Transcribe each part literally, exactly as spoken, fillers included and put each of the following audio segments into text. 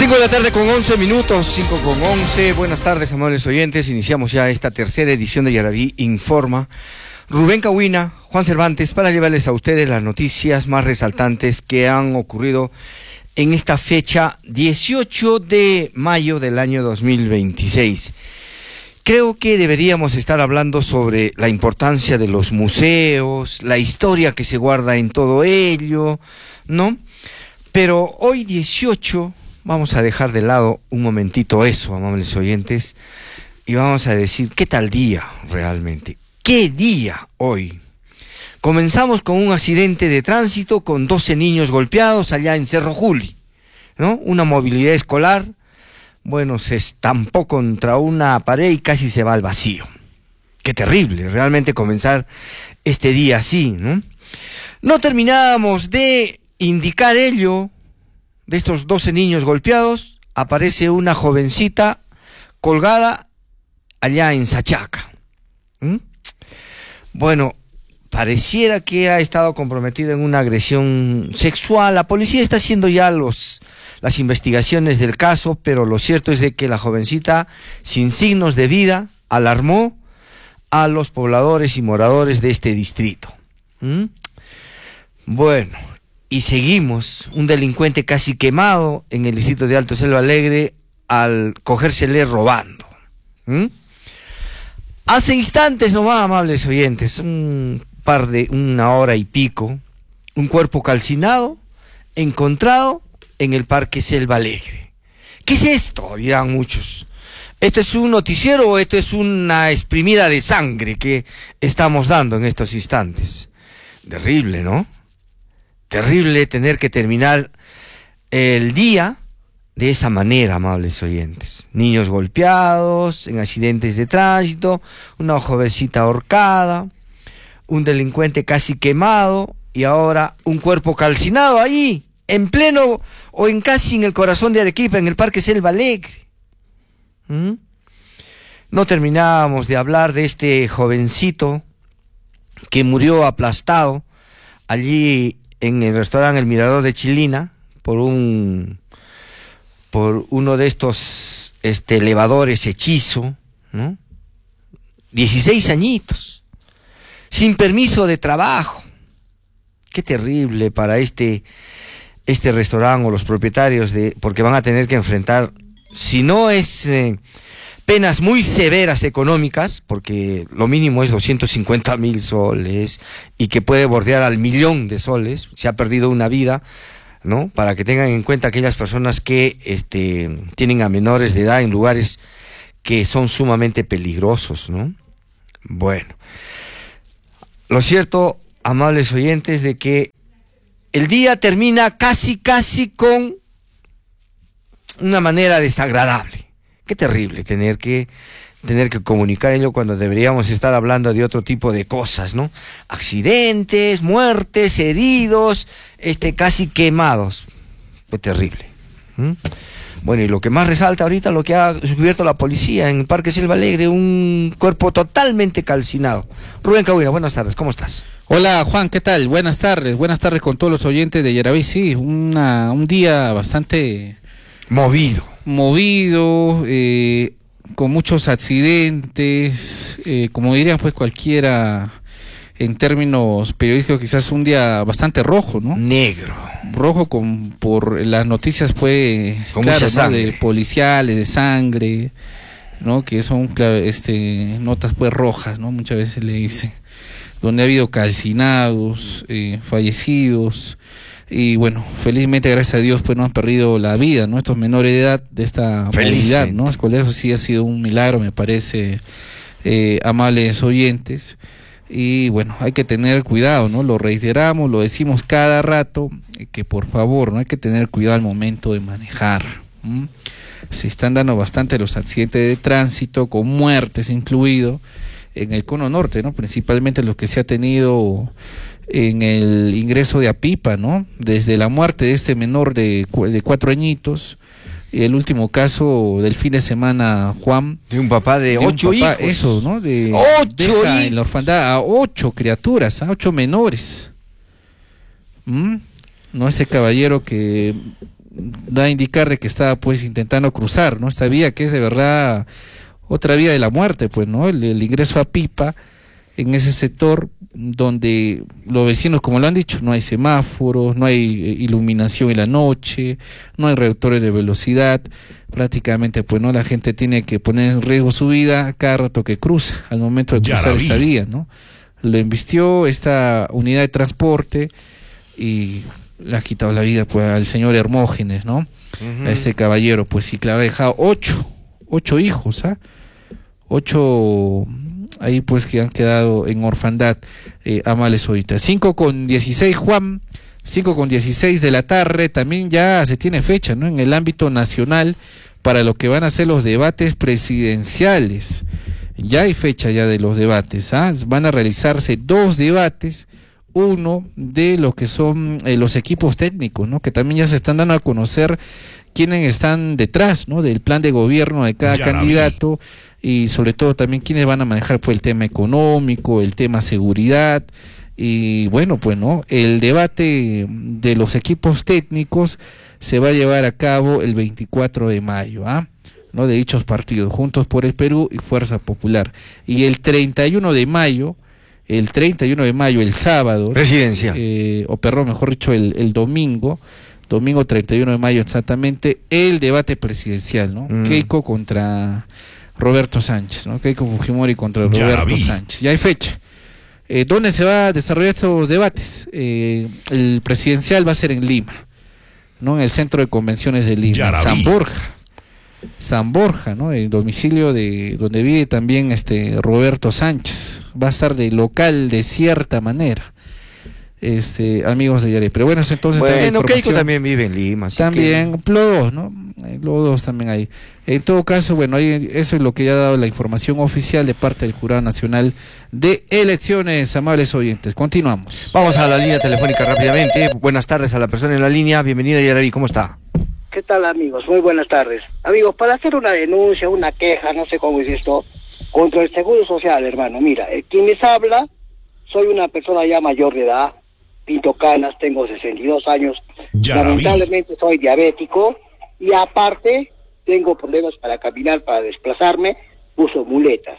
cinco de la tarde con once minutos, cinco con once. Buenas tardes, amables oyentes. Iniciamos ya esta tercera edición de Yaraví Informa. Rubén Cahuina, Juan Cervantes, para llevarles a ustedes las noticias más resaltantes que han ocurrido en esta fecha dieciocho de mayo del año dos mil veintiséis. Creo que deberíamos estar hablando sobre la importancia de los museos, la historia que se guarda en todo ello, ¿no? Pero hoy dieciocho, vamos a dejar de lado un momentito eso, amables oyentes, y vamos a decir, ¿qué tal día realmente? ¿Qué día hoy? Comenzamos con un accidente de tránsito con doce niños golpeados allá en Cerro Juli, ¿no? Una movilidad escolar, bueno, se estampó contra una pared y casi se va al vacío. Qué terrible, realmente comenzar este día así, ¿no? No terminábamos de indicar ello, de estos doce niños golpeados, aparece una jovencita colgada allá en Sachaca. ¿Mm? Bueno, pareciera que ha estado comprometida en una agresión sexual. La policía está haciendo ya los, las investigaciones del caso, pero lo cierto es de que la jovencita, sin signos de vida, alarmó a los pobladores y moradores de este distrito. ¿Mm? Bueno, y seguimos, un delincuente casi quemado en el distrito de Alto Selva Alegre al cogérsele robando. ¿Mm? Hace instantes nomás, amables oyentes, un par de, una hora y pico, un cuerpo calcinado encontrado en el Parque Selva Alegre. ¿Qué es esto?, dirán muchos. ¿Este es un noticiero o esto es una exprimida de sangre que estamos dando en estos instantes? Terrible, ¿no? Terrible tener que terminar el día de esa manera, amables oyentes. Niños golpeados en accidentes de tránsito, una jovencita ahorcada, un delincuente casi quemado y ahora un cuerpo calcinado ahí, en pleno o en casi en el corazón de Arequipa, en el Parque Selva Alegre. ¿Mm? No terminábamos de hablar de este jovencito que murió aplastado allí en el restaurante El Mirador de Chilina por un por uno de estos este elevadores hechizo, ¿no? dieciséis añitos, sin permiso de trabajo. Qué terrible para este este restaurante o los propietarios, de porque van a tener que enfrentar, si no es eh, penas muy severas económicas, porque lo mínimo es doscientos cincuenta mil soles y que puede bordear al millón de soles. Se ha perdido una vida, ¿no? Para que tengan en cuenta aquellas personas que este, tienen a menores de edad en lugares que son sumamente peligrosos, ¿no? Bueno, lo cierto, amables oyentes, de que el día termina casi, casi con una manera desagradable. Qué terrible tener que tener que comunicar ello cuando deberíamos estar hablando de otro tipo de cosas, ¿no? Accidentes, muertes, heridos, este, casi quemados. Qué terrible. ¿Mm? Bueno, y lo que más resalta ahorita, lo que ha descubierto la policía en el Parque Selva Alegre, un cuerpo totalmente calcinado. Rubén Cahuina, buenas tardes, ¿cómo estás? Hola Juan, ¿qué tal? Buenas tardes, buenas tardes con todos los oyentes de Yaraví. Sí, una, un día bastante movido. Movido, eh, con muchos accidentes, eh, como dirían pues cualquiera en términos periodísticos, quizás un día bastante rojo, ¿no? Negro. Rojo con por las noticias pues, con claro, mucha ¿no? sangre. De policiales, de sangre, ¿no? Que son claro, este, notas pues rojas, ¿no? Muchas veces le dicen, donde ha habido calcinados, eh, fallecidos. Y bueno, felizmente, gracias a Dios, pues no han perdido la vida, ¿no? Estos menores de edad de esta movilidad, ¿no? Eso sí ha sido un milagro, me parece, eh, amables oyentes. Y bueno, hay que tener cuidado, ¿no? Lo reiteramos, lo decimos cada rato, eh, que por favor, ¿no? Hay que tener cuidado al momento de manejar. ¿Mm? Se están dando bastante los accidentes de tránsito, con muertes incluido, en el cono norte, ¿no? Principalmente los que se ha tenido en el ingreso de Apipa, ¿no? Desde la muerte de este menor de, de cuatro añitos, y el último caso del fin de semana, Juan, de un papá de, de ocho papá, hijos, eso, ¿no? De ocho hijos en la orfandad a ocho criaturas, a ocho menores. ¿Mm? No, este caballero que da a indicar de que estaba pues intentando cruzar, ¿no? Esta vía que es de verdad otra vía de la muerte, pues, ¿no? El, el ingreso a Pipa, en ese sector donde los vecinos, como lo han dicho, no hay semáforos, no hay iluminación en la noche, no hay reductores de velocidad, prácticamente pues no, la gente tiene que poner en riesgo su vida cada rato que cruza, al momento de cruzar esta vía, ¿no? Lo embistió esta unidad de transporte y le ha quitado la vida pues al señor Hermógenes, ¿no? Uh-huh. A este caballero, pues sí, claro, ha dejado ocho, ocho hijos, ¿ah? Ocho ahí pues que han quedado en orfandad, eh, amales ahorita. cinco con dieciséis, Juan, cinco con dieciséis de la tarde, también ya se tiene fecha, ¿no? En el ámbito nacional para lo que van a ser los debates presidenciales. Ya hay fecha ya de los debates, ¿ah? Van a realizarse dos debates, uno de lo que son eh, los equipos técnicos, ¿no? Que también ya se están dando a conocer quiénes están detrás, ¿no? Del plan de gobierno de cada ya candidato y sobre todo también quiénes van a manejar pues el tema económico, el tema seguridad y bueno, pues no, el debate de los equipos técnicos se va a llevar a cabo el veinticuatro de mayo, ¿ah? ¿No? De dichos partidos, Juntos por el Perú y Fuerza Popular. Y el treinta y uno de mayo, el treinta y uno de mayo, el sábado, presidencia, eh, o perdón, mejor dicho, el, el domingo, domingo treinta y uno de mayo exactamente, el debate presidencial, ¿no? Mm. Keiko contra Roberto Sánchez, ¿no? Keiko Fujimori contra Roberto Sánchez. Ya hay fecha. Eh, ¿Dónde se va a desarrollar estos debates? Eh, el presidencial va a ser en Lima, ¿no? En el Centro de Convenciones de Lima, en San Borja. San Borja, ¿no? El domicilio de donde vive también este Roberto Sánchez. Va a estar de local de cierta manera. Este, amigos de Yare. Pero bueno, entonces bueno, Keiko también vive en Lima. También, que... los dos, ¿no? Los dos también ahí. En todo caso, bueno, ahí, eso es lo que ya ha dado la información oficial de parte del Jurado Nacional de Elecciones, amables oyentes. Continuamos. Vamos a la línea telefónica rápidamente. Buenas tardes a la persona en la línea. Bienvenida, Yaraví, ¿cómo está? ¿Qué tal, amigos? Muy buenas tardes. Amigos, para hacer una denuncia, una queja, no sé cómo es esto, contra el Seguro Social, hermano. Mira, eh, quien les habla, soy una persona ya mayor de edad, pinto canas, tengo sesenta y dos años, ya lamentablemente soy diabético y aparte tengo problemas para caminar, para desplazarme, uso muletas.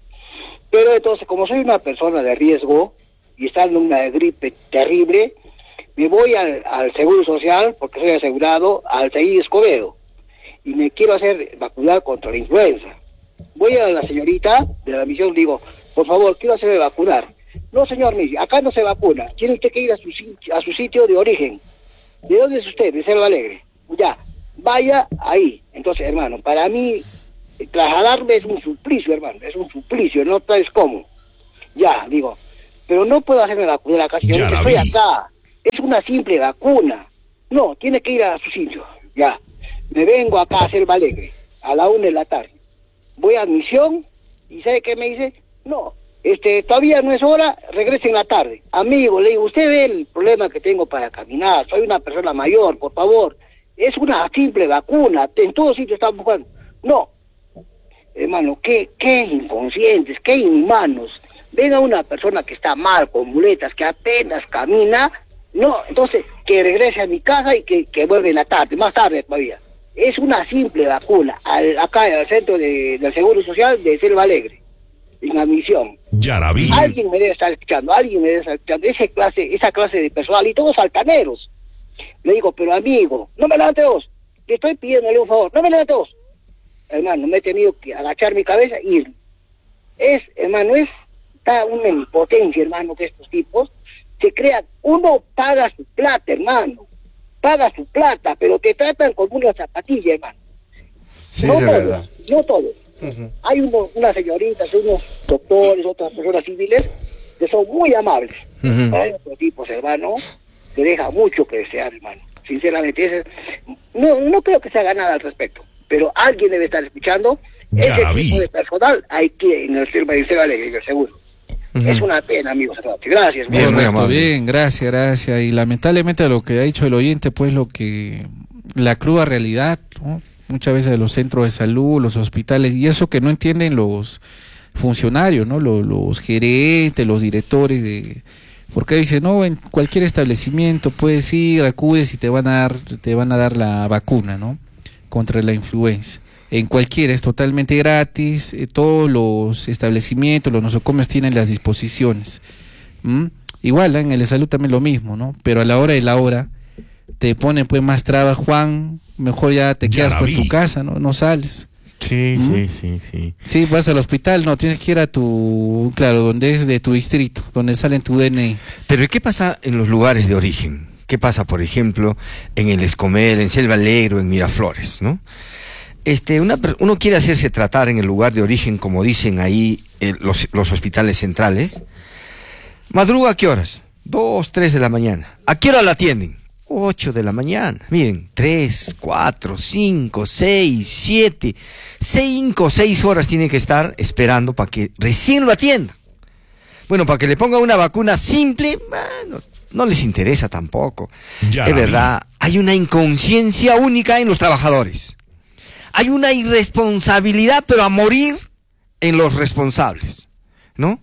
Pero entonces, como soy una persona de riesgo y estando en una gripe terrible, me voy al, al Seguro Social, porque soy asegurado, al Altair Escobedo, y me quiero hacer vacunar contra la influenza. Voy a la señorita de la misión, digo, por favor, quiero hacerme vacunar. No, señor, me dice, acá no se vacuna, tiene usted que ir a su, a su sitio de origen. ¿De dónde es usted? De Selva Alegre. Ya, vaya ahí. Entonces, hermano, para mí, trasladarme es un suplicio, hermano, es un suplicio, no sabes cómo. Ya, digo, pero no puedo hacerme vacunar acá, señor, estoy acá. Es una simple vacuna. No, tiene que ir a su sitio. Ya. Me vengo acá a Selva Alegre, a la una de la tarde. Voy a admisión, y ¿sabe qué me dice? No, este, todavía no es hora, regrese en la tarde. Amigo, le digo, usted ve el problema que tengo para caminar, soy una persona mayor, por favor. Es una simple vacuna, en todos sitios están buscando. No. Hermano, qué, qué inconscientes, qué inhumanos. Venga una persona que está mal, con muletas, que apenas camina. No, entonces, que regrese a mi casa y que, que vuelva en la tarde, más tarde todavía. Es una simple vacuna, al, acá en el centro de, del Seguro Social de Selva Alegre, en admisión. Ya la vi. Alguien me debe estar escuchando, alguien me debe estar escuchando, esa clase, esa clase de personal, y todos altaneros. Le digo, pero amigo, no me levante vos, te estoy pidiéndole un favor, no me levante vos. Hermano, me he tenido que agachar mi cabeza y ir. Es, hermano, es está una impotencia, hermano, que estos tipos se crean, uno paga su plata, hermano, paga su plata, pero te tratan como una zapatilla, hermano. Sí, no de todos, verdad. no todos. Uh-huh. Hay uno, unas señoritas, unos doctores, otras personas civiles, que son muy amables. Uh-huh. Hay otros tipos, hermano, que deja mucho que desear, hermano. Sinceramente, ese, no, no creo que se haga nada al respecto, pero alguien debe estar escuchando. Ya ese tipo de personal hay que en el Selva Alegre, seguro. Uh-huh. Es una pena, amigos. Gracias. Bien, muy amable. Bien, gracias, gracias. Y lamentablemente lo que ha dicho el oyente, pues lo que la cruda realidad, ¿no? Muchas veces de los centros de salud, los hospitales, y eso que no entienden los funcionarios, ¿no? Los, los gerentes, los directores de, Porque dice, no, en cualquier establecimiento puedes ir, acudes y te van a dar, te van a dar la vacuna, ¿no? Contra la influenza. En cualquiera, es totalmente gratis, eh, todos los establecimientos, los nosocomios tienen las disposiciones. ¿Mm? Igual, ¿eh? En el de salud también lo mismo, ¿no? Pero a la hora de la hora te ponen pues más trabas, Juan, mejor ya te quedas pues, en tu casa, ¿no? No sales. Sí, ¿Mm? sí, sí, sí. Sí, vas al hospital, no, tienes que ir a tu, claro, donde es de tu distrito, donde sale en tu D N I. Pero ¿qué pasa en los lugares de origen? ¿Qué pasa, por ejemplo, en el Escomel, en Selva Alegre, en Miraflores, ¿no? Este, una, uno quiere hacerse tratar en el lugar de origen, como dicen ahí eh, los, los hospitales centrales. ¿Madruga a qué horas? Dos, tres de la mañana. ¿A qué hora la atienden? Ocho de la mañana. Miren, tres, cuatro, cinco, seis, siete, cinco, seis horas tiene que estar esperando para que recién lo atiendan. Bueno, para que le ponga una vacuna simple, bueno, no les interesa tampoco. Ya es verdad, hay una inconsciencia única en los trabajadores. Hay una irresponsabilidad, pero a morir en los responsables, ¿no?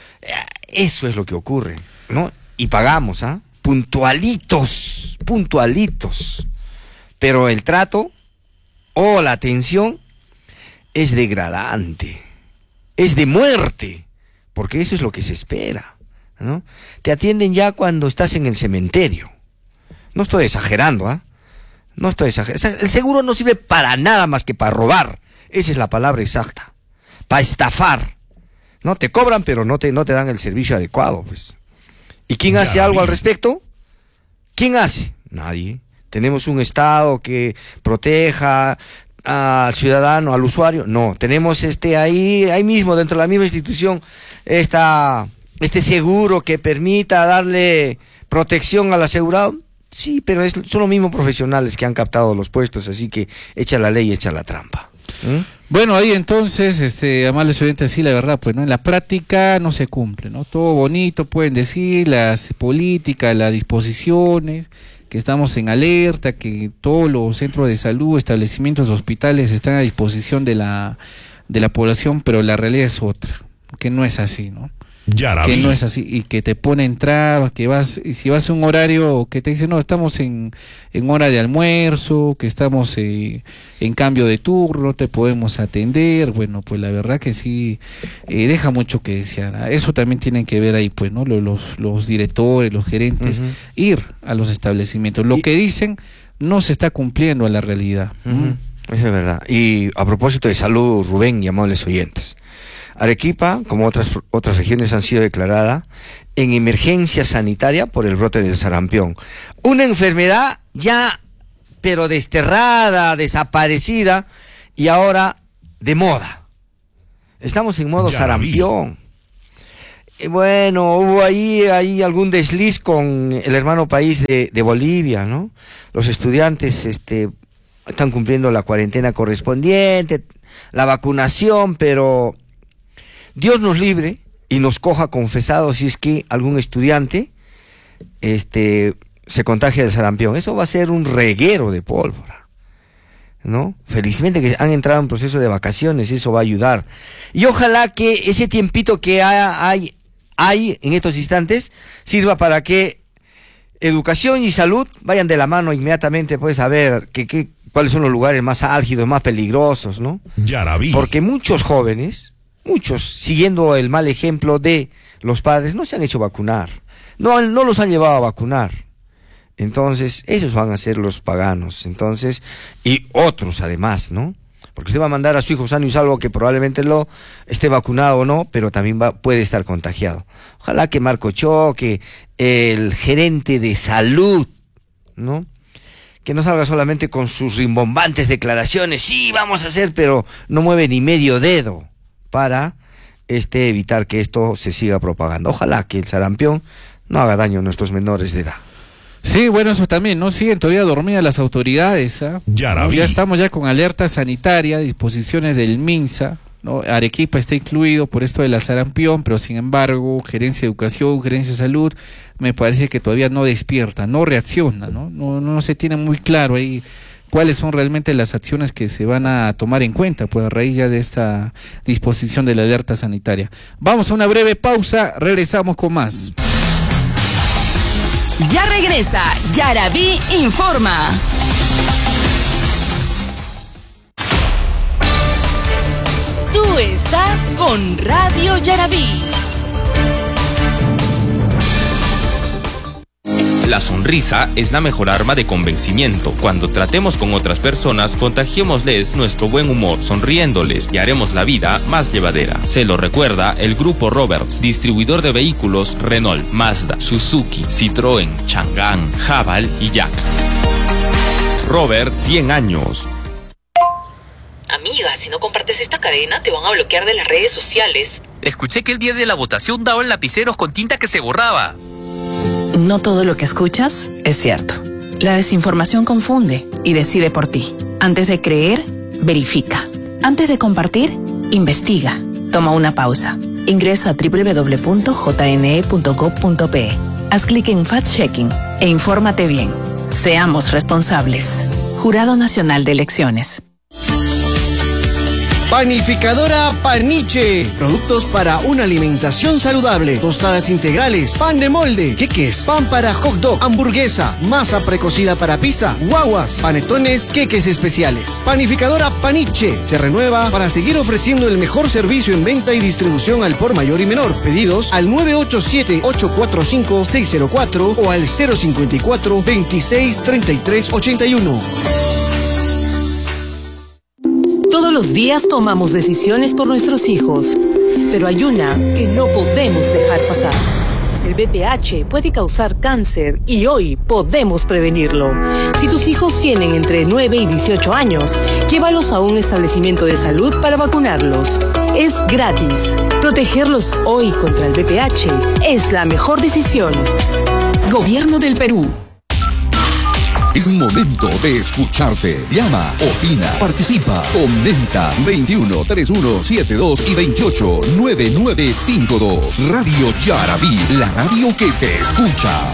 Eso es lo que ocurre, ¿no? Y pagamos, ¿ah? ¿eh? Puntualitos, puntualitos. Pero el trato o la atención es degradante, es de muerte, porque eso es lo que se espera, ¿no? Te atienden ya cuando estás en el cementerio. No estoy exagerando, ¿ah? ¿eh? No estoy exagerando. El seguro no sirve para nada más que para robar. Esa es la palabra exacta. Para estafar. No te cobran, pero no te, no te dan el servicio adecuado, pues. ¿Y quién hace algo al respecto? ¿Quién hace? Nadie. ¿Tenemos un Estado que proteja al ciudadano, al usuario? No. Tenemos este ahí, ahí mismo, dentro de la misma institución, esta, este seguro que permita darle protección al asegurado. Sí, pero es, son los mismos profesionales que han captado los puestos, así que echa la ley, echa la trampa. ¿Mm? Bueno, ahí entonces, este, amables oyentes, sí, la verdad, pues, ¿no? En la práctica no se cumple, ¿no? Todo bonito, pueden decir, las políticas, las disposiciones, que estamos en alerta, que todos los centros de salud, establecimientos, hospitales están a disposición de la, de la población, pero la realidad es otra, que no es así, ¿no? Ya que vi. No es así, y que te ponen trabas, que vas, y si vas a un horario que te dice, no, estamos en, en hora de almuerzo, que estamos eh, en cambio de turno, te podemos atender, bueno, pues la verdad que sí, eh, deja mucho que desear. Eso también tienen que ver ahí, pues, ¿no? Los, los directores, los gerentes, uh-huh. ir a los establecimientos. Lo y, que dicen no se está cumpliendo en la realidad. Uh-huh. ¿Mm? Eso es verdad. Y a propósito de salud, Rubén y amables oyentes, Arequipa, como otras otras regiones, han sido declaradas en emergencia sanitaria por el brote del sarampión. Una enfermedad ya, pero desterrada, desaparecida, y ahora de moda. Estamos en modo ya sarampión. Y bueno, hubo ahí, ahí algún desliz con el hermano país de, de Bolivia, ¿no? Los estudiantes este, están cumpliendo la cuarentena correspondiente, la vacunación, pero Dios nos libre y nos coja confesados si es que algún estudiante este, se contagia del sarampión. Eso va a ser un reguero de pólvora, ¿no? Felizmente que han entrado en proceso de vacaciones, eso va a ayudar. Y ojalá que ese tiempito que hay, hay en estos instantes sirva para que educación y salud vayan de la mano inmediatamente, pues a ver que, que, cuáles son los lugares más álgidos, más peligrosos, ¿no? Ya la vi. Porque muchos jóvenes... Muchos, siguiendo el mal ejemplo de los padres, no se han hecho vacunar, no, no los han llevado a vacunar. Entonces, ellos van a ser los paganos, entonces, y otros además, ¿no? Porque usted va a mandar a su hijo sano y salvo que probablemente lo esté vacunado o no, pero también va, puede estar contagiado. Ojalá que Marco Choque, el gerente de salud, ¿no? Que no salga solamente con sus rimbombantes declaraciones, sí, vamos a hacer, pero no mueve ni medio dedo para este, evitar que esto se siga propagando. Ojalá que el sarampión no haga daño a nuestros menores de edad. Sí, bueno, eso también, ¿no? Siguen todavía dormidas las autoridades, ¿eh? Ya la vi. Ya estamos ya con alerta sanitaria, disposiciones del MINSA, ¿no? Arequipa está incluido por esto de la sarampión, pero sin embargo, Gerencia de Educación, Gerencia de Salud, me parece que todavía no despierta, no reacciona, ¿no? No, no se tiene muy claro ahí cuáles son realmente las acciones que se van a tomar en cuenta, pues a raíz ya de esta disposición de la alerta sanitaria. Vamos a una breve pausa, regresamos con más. Ya regresa Yarabí Informa. Tú estás con Radio Yarabí. La sonrisa es la mejor arma de convencimiento. Cuando tratemos con otras personas, contagiémosles nuestro buen humor, sonriéndoles y haremos la vida más llevadera. Se lo recuerda el Grupo Roberts, distribuidor de vehículos Renault, Mazda, Suzuki, Citroën, Chang'an, Haval y Yak. Robert, cien años. Amiga, si no compartes esta cadena, te van a bloquear de las redes sociales. Escuché que el día de la votación daban lapiceros con tinta que se borraba. No todo lo que escuchas es cierto. La desinformación confunde y decide por ti. Antes de creer, verifica. Antes de compartir, investiga. Toma una pausa. Ingresa a doble u doble u doble u punto j n e punto gov punto p e. Haz clic en Fact-Checking e infórmate bien. Seamos responsables. Jurado Nacional de Elecciones. Panificadora Paniche. Productos para una alimentación saludable. Tostadas integrales, pan de molde, queques, pan para hot dog, hamburguesa, masa precocida para pizza, guaguas, panetones, queques especiales. Panificadora Paniche se renueva para seguir ofreciendo el mejor servicio en venta y distribución al por mayor y menor. Pedidos al nueve ocho siete, ocho cuatro cinco, seis cero cuatro o al cero cinco cuatro, veintiséis, treinta y tres, ochenta y uno. Todos los días tomamos decisiones por nuestros hijos, pero hay una que no podemos dejar pasar. El V P H puede causar cáncer y hoy podemos prevenirlo. Si tus hijos tienen entre nueve y dieciocho años, llévalos a un establecimiento de salud para vacunarlos. Es gratis. Protegerlos hoy contra el V P H es la mejor decisión. Gobierno del Perú. Es momento de escucharte. Llama, opina, participa, comenta. veintiuno, treinta y uno, setenta y dos y veintiocho, noventa y nueve cincuenta y dos. Radio Yarabí, la radio que te escucha.